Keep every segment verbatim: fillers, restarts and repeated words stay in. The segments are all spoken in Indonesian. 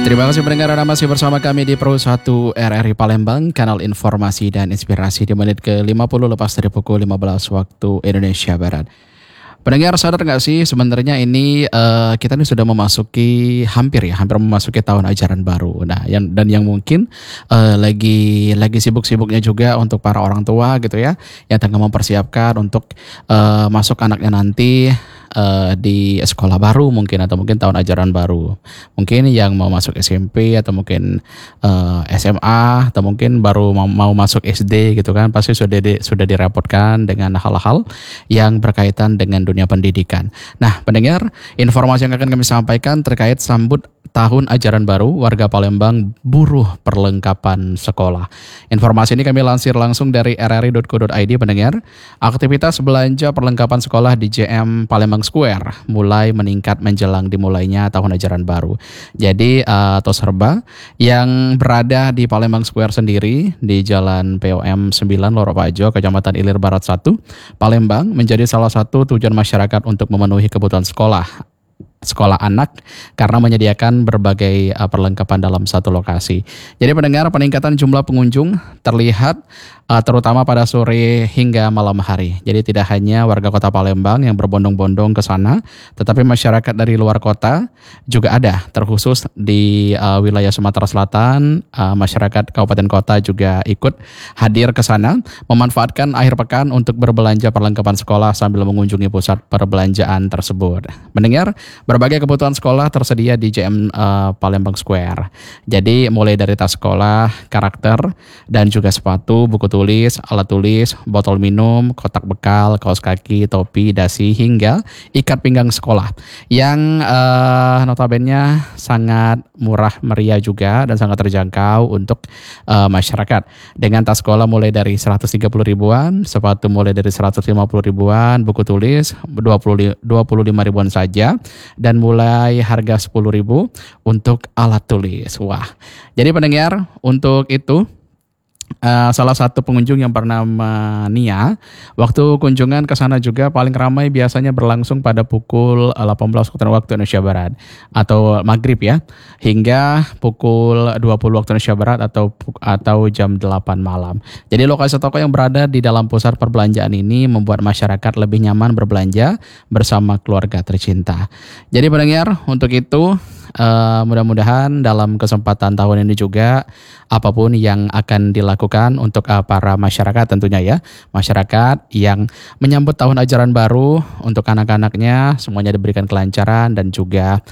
Terima kasih pendengar, Anda masih bersama kami di Pro satu R R I Palembang, kanal informasi dan inspirasi di menit ke lima puluh lepas dari pukul lima belas waktu Indonesia Barat. Pendengar, sadar nggak sih sebenarnya ini uh, kita ini sudah memasuki hampir ya hampir memasuki tahun ajaran baru. Nah, yang dan yang mungkin uh, lagi lagi sibuk-sibuknya juga untuk para orang tua gitu ya, yang tengah mempersiapkan untuk uh, masuk anaknya nanti uh, di sekolah baru mungkin, atau mungkin tahun ajaran baru. Mungkin yang mau masuk S M P atau mungkin uh, S M A atau mungkin baru mau, mau masuk S D gitu kan, pasti sudah di, sudah direpotkan dengan hal-hal yang berkaitan dengan dunia pendidikan. Nah, pendengar, informasi yang akan kami sampaikan terkait sambut tahun ajaran baru, warga Palembang buruh perlengkapan sekolah. Informasi ini kami lansir langsung dari r r i dot co dot i d, pendengar. Aktivitas belanja perlengkapan sekolah di J M Palembang Square mulai meningkat menjelang dimulainya tahun ajaran baru. Jadi uh, Toserba yang berada di Palembang Square sendiri di Jalan P O M sembilan Loro Pajo, Kecamatan Ilir Barat satu, Palembang menjadi salah satu tujuan masyarakat untuk memenuhi kebutuhan sekolah sekolah anak karena menyediakan berbagai uh, perlengkapan dalam satu lokasi. Jadi pendengar, peningkatan jumlah pengunjung terlihat uh, terutama pada sore hingga malam hari. Jadi tidak hanya warga kota Palembang yang berbondong-bondong ke sana, tetapi masyarakat dari luar kota juga ada, terkhusus di uh, wilayah Sumatera Selatan, uh, masyarakat kabupaten kota juga ikut hadir ke sana memanfaatkan akhir pekan untuk berbelanja perlengkapan sekolah sambil mengunjungi pusat perbelanjaan tersebut. Mendengar, berbagai kebutuhan sekolah tersedia di J M uh, Palembang Square. Jadi mulai dari tas sekolah, karakter, dan juga sepatu, buku tulis, alat tulis, botol minum, kotak bekal, kaos kaki, topi, dasi, hingga ikat pinggang sekolah. Yang uh, notabene sangat murah meriah juga dan sangat terjangkau untuk uh, masyarakat. Dengan tas sekolah mulai dari seratus tiga puluh ribuan, sepatu mulai dari seratus lima puluh ribuan, buku tulis dua puluh lima ribuan saja, dan mulai harga sepuluh ribu untuk alat tulis. Wah, jadi pendengar, untuk itu Uh, salah satu pengunjung yang bernama Nia, waktu kunjungan ke sana juga paling ramai biasanya berlangsung pada pukul delapan belas waktu Indonesia Barat atau maghrib ya, hingga pukul dua puluh waktu Indonesia Barat atau atau jam delapan malam. Jadi lokasi toko yang berada di dalam pusat perbelanjaan ini membuat masyarakat lebih nyaman berbelanja bersama keluarga tercinta. Jadi pendengar, untuk itu Uh, mudah-mudahan dalam kesempatan tahun ini juga apapun yang akan dilakukan untuk uh, para masyarakat tentunya ya, masyarakat yang menyambut tahun ajaran baru untuk anak-anaknya semuanya diberikan kelancaran dan juga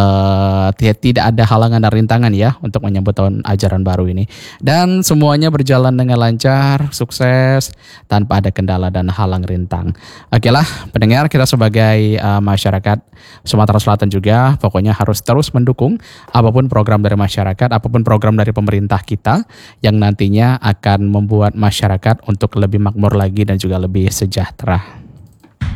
uh, tidak ada halangan dan rintangan ya untuk menyambut tahun ajaran baru ini, dan semuanya berjalan dengan lancar, sukses tanpa ada kendala dan halang rintang. Oke lah pendengar, kita sebagai uh, masyarakat Sumatera Selatan juga pokoknya harus terus mendukung apapun program dari masyarakat, apapun program dari pemerintah kita yang nantinya akan membuat masyarakat untuk lebih makmur lagi dan juga lebih sejahtera.